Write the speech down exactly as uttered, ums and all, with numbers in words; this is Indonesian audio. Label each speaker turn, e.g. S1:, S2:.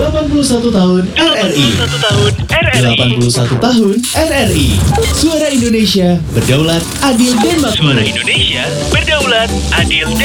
S1: delapan puluh satu tahun R R I.
S2: satu tahun R R I.
S1: delapan puluh satu tahun R R I. Suara Indonesia berdaulat, adil dan makmur.
S2: Suara Indonesia berdaulat, adil dan